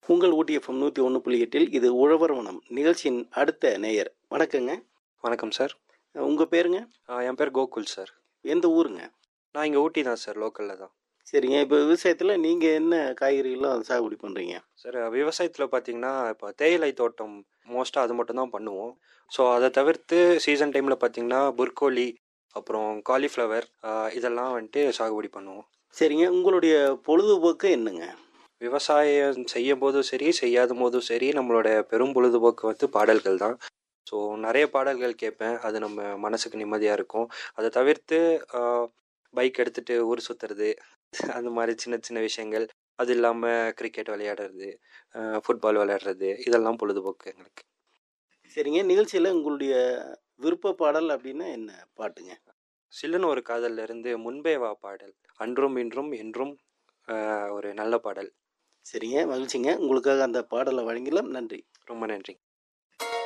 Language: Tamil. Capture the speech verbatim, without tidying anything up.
உங்கள் ஊட்டி எஃப்எம் நூற்றி ஒன்று புள்ளி எட்டில் இது உழவர் வனம் நிகழ்ச்சியின் அடுத்த நேயர். வணக்கங்க. வணக்கம் சார். உங்கள் பேருங்க? ஆ, என் பேர் கோகுல் சார். எந்த ஊருங்க? நான் இங்கே ஊட்டி தான் சார், லோக்கலில் தான். சரிங்க. இப்போ விவசாயத்தில் நீங்கள் என்ன காய்கறிகள்லாம் சாகுபடி பண்ணுறீங்க? சார், விவசாயத்தில் பார்த்தீங்கன்னா இப்போ தேயிலை தோட்டம் மோஸ்ட்டாக அது மட்டும் தான் பண்ணுவோம். ஸோ அதை தவிர்த்து சீசன் டைமில் பார்த்தீங்கன்னா புர்கோலி, அப்புறம் காலிஃப்ளவர், இதெல்லாம் வந்துட்டு சாகுபடி பண்ணுவோம். சரிங்க. உங்களுடைய பொழுதுபோக்கு என்னங்க? விவசாயம் செய்யும் போதும் சரி, செய்யாத போதும் சரி, நம்மளோட பெரும் பொழுதுபோக்கு வந்து பாடல்கள் தான். ஸோ நிறைய பாடல்கள் கேட்பேன், அது நம்ம மனசுக்கு நிம்மதியாக இருக்கும். அதை தவிர்த்து பைக் எடுத்துகிட்டு ஊர் சுற்றுறது, அந்த மாதிரி சின்ன சின்ன விஷயங்கள். அது இல்லாமல் கிரிக்கெட் விளையாடுறது, ஃபுட்பால் விளையாடுறது, இதெல்லாம் பொழுதுபோக்கு எங்களுக்கு. சரிங்க. நிகழ்ச்சியில் உங்களுடைய விருப்ப பாடல் அப்படின்னா என்ன பாட்டுங்க? சில்லுன்னு ஒரு காதல்ல இருந்து முன்பே வா பாடல், அன்றும் இன்றும் என்றும் ஒரு நல்ல பாடல். சரிங்க, மகிழ்ச்சிங்க. உங்களுக்காக அந்த பாடலை வழங்கலாம். நன்றி. ரொம்ப நன்றி.